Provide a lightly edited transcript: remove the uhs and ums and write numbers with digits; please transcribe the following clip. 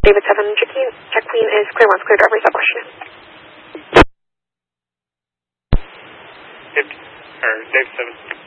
David 7, check clean is clear once clear drivers at Washington. Dave 7.